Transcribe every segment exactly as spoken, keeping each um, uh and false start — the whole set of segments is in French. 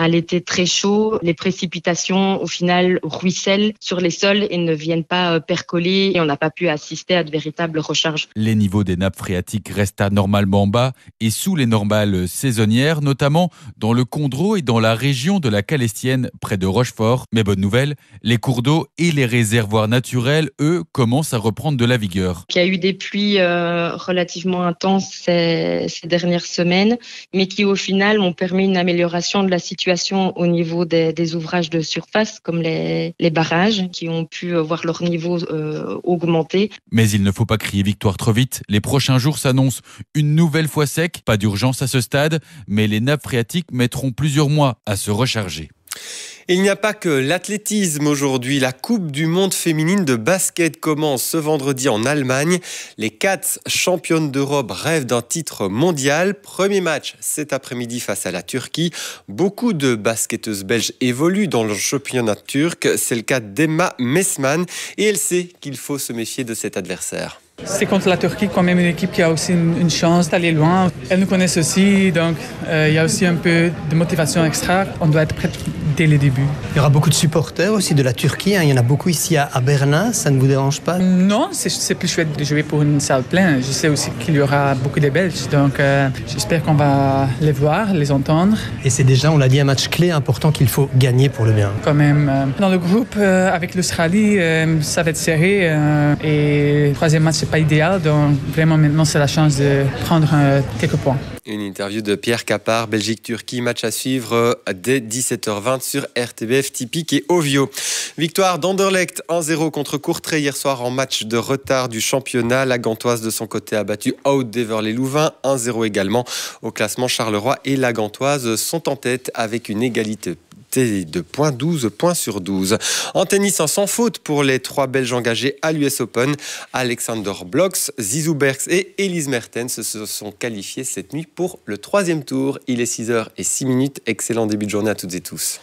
à l'été très chaud, les précipitations au final ruissellent sur les sols et ne viennent pas percoler et on n'a pas pu assister à de véritables recharges. Les niveaux des nappes phréatiques restent anormalement bas et sous les normales saisonnières, notamment dans le Condro et dans la région de la Calestienne près de Rochefort. Mais bonne nouvelle, les cours d'eau et les réservoirs naturels, eux, commencent à reprendre de la vigueur. Il y a eu des pluies euh, relativement intenses ces, ces dernières semaines, mais qui au final ont permis une amélioration de la situation au niveau des, des ouvrages de surface, comme les, les barrages, qui ont pu voir leur niveau euh, augmenter. Mais il ne faut pas crier victoire trop vite. Les prochains jours s'annoncent une nouvelle fois secs. Pas d'urgence à ce stade, mais les nappes phréatiques mettront plusieurs mois à se recharger. Il n'y a pas que l'athlétisme aujourd'hui. La Coupe du monde féminine de basket commence ce vendredi en Allemagne. Les Cats, championnes d'Europe, rêvent d'un titre mondial. Premier match cet après-midi face à la Turquie. Beaucoup de basketteuses belges évoluent dans le championnat turc. C'est le cas d'Emma Messman et elle sait qu'il faut se méfier de cet adversaire. C'est contre la Turquie, quand même une équipe qui a aussi une, une chance d'aller loin. Elles nous connaissent aussi, donc euh, il y a aussi un peu de motivation extra. On doit être prêt dès le début. Il y aura beaucoup de supporters aussi de la Turquie. Hein. Il y en a beaucoup ici à, à Berlin. Ça ne vous dérange pas? Non, c'est, c'est plus chouette de jouer pour une salle pleine. Je sais aussi qu'il y aura beaucoup de Belges, donc euh, j'espère qu'on va les voir, les entendre. Et c'est déjà, on l'a dit, un match clé important qu'il faut gagner pour le bien. Quand même, euh, dans le groupe euh, avec l'Australie, euh, ça va être serré. Euh, et le troisième match, c'est pas idéal, donc vraiment maintenant c'est la chance de prendre euh, quelques points. Une interview de Pierre Capard, Belgique-Turquie, match à suivre dès dix-sept heures vingt sur R T B F, Typique et Ovio. Victoire d'Anderlecht un zéro contre Courtrai hier soir en match de retard du championnat. La Gantoise de son côté a battu Haute-Deverley-Louvain un zéro également. Au classement, Charleroi et la Gantoise sont en tête avec une égalité de points, douze points sur douze. En tennis, sans faute pour les trois Belges engagés à l'U S Open. Alexander Blocks, Zizou Bergs et Elise Mertens se sont qualifiés cette nuit pour le troisième tour. Il est six heures zéro six minutes. Excellent début de journée à toutes et tous.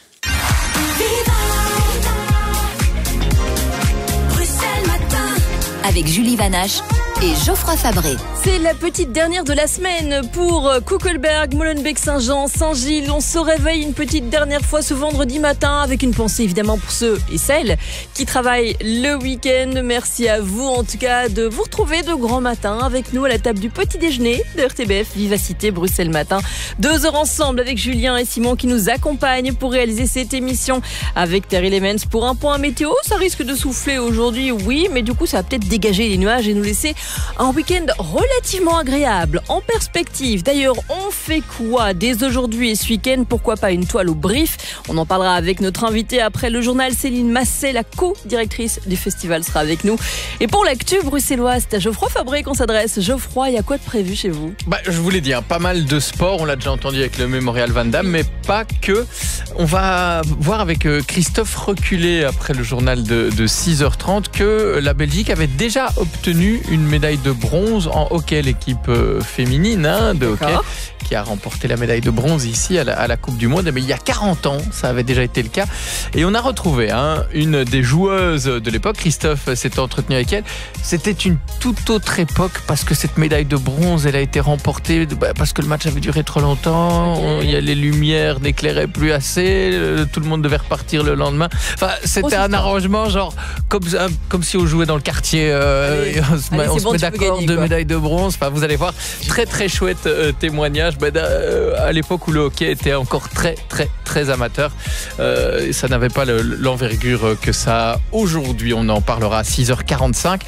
Avec Julie Vanache et Geoffroy Fabré. C'est la petite dernière de la semaine pour Kuckelberg, Molenbeek-Saint-Jean, Saint-Gilles. On se réveille une petite dernière fois ce vendredi matin avec une pensée évidemment pour ceux et celles qui travaillent le week-end. Merci à vous en tout cas de vous retrouver de grand matin avec nous à la table du petit déjeuner de R T B F Vivacité Bruxelles Matin. Deux heures ensemble avec Julien et Simon qui nous accompagnent pour réaliser cette émission avec Terry Lemens pour un point météo. Ça risque de souffler aujourd'hui, oui, mais du coup ça va peut-être dégager les nuages et nous laisser un week-end relativement agréable en perspective. D'ailleurs, on fait quoi dès aujourd'hui et ce week-end? Pourquoi pas une toile au brief? On en parlera avec notre invitée après le journal. Céline Masset, la co-directrice du festival, sera avec nous. Et pour l'actu bruxelloise, c'est à Geoffroy Fabré qu'on s'adresse. Geoffroy, il y a quoi de prévu chez vous? Bah, je voulais dire, pas mal de sport. On l'a déjà entendu avec le Mémorial Van Damme, mais pas que. On va voir avec Christophe Reculé après le journal de, de six heures trente que la Belgique avait déjà obtenu une médaille de bronze en hockey, l'équipe féminine hein, de hockey qui a remporté la médaille de bronze ici à la, à la Coupe du Monde. Mais il y a quarante ans, ça avait déjà été le cas. Et on a retrouvé hein, une des joueuses de l'époque. Christophe s'était entretenu avec elle. C'était une toute autre époque parce que cette médaille de bronze, elle a été remportée parce que le match avait duré trop longtemps. Okay. Il y a les lumières n'éclairaient plus assez. Tout le monde devait repartir le lendemain. Enfin, c'était oh, un arrangement genre comme, comme si on jouait dans le quartier. Euh, allez, on se, allez, on se bon, met d'accord gagner, de médaille de bronze. Enfin, vous allez voir, très très chouette euh, témoignage. Ben, euh, à l'époque où le hockey était encore très très très amateur, euh, ça n'avait pas le, l'envergure que ça a aujourd'hui. On en parlera à six heures quarante-cinq.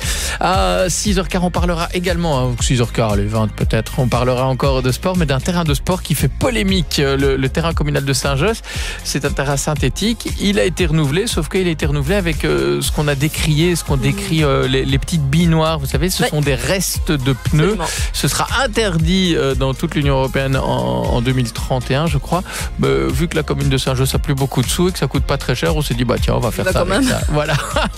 À six heures quarante, on parlera également, hein, six heures quarante, allez, vingt peut-être, on parlera encore de sport, mais d'un terrain de sport qui fait polémique. Le, le terrain communal de Saint-Josse, c'est un terrain synthétique. Il a été renouvelé, sauf qu'il a été renouvelé avec euh, ce qu'on a décrié, ce qu'on décrit, euh, les, les petites billes noires. Vous savez, ce ouais. sont des restes de pneus. Absolument. Ce sera interdit euh, dans toute l'Union européenne en, en deux mille trente et un, je crois. Bah, vu que la commune de Saint-Josse a plus beaucoup de sous et que ça coûte pas très cher, on s'est dit bah tiens, on va faire bah, ça, avec ça. Voilà.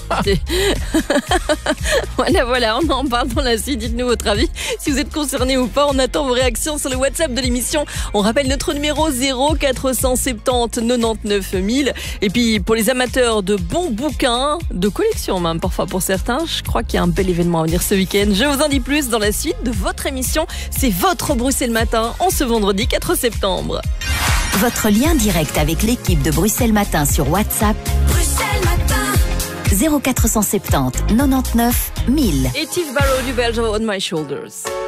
voilà, voilà, on en parle dans la suite. Dites-nous votre avis, si vous êtes concerné ou pas. On attend vos réactions sur le WhatsApp de l'émission. On rappelle notre numéro zéro quatre cent soixante-dix quatre-vingt-dix-neuf mille. Et puis pour les amateurs de bons bouquins, de collection même parfois pour certains, je crois qu'il y a un bel événement à venir ce week-end. Je vous en dis plus dans la suite de votre émission. C'est votre Bruxelles Matin en ce vendredi quatre septembre. Votre lien direct avec l'équipe de Bruxelles Matin sur WhatsApp. Bruxelles Matin. zéro quatre cent soixante-dix quatre-vingt-dix-neuf mille. Et Tiff Barrow du Belge On My Shoulders.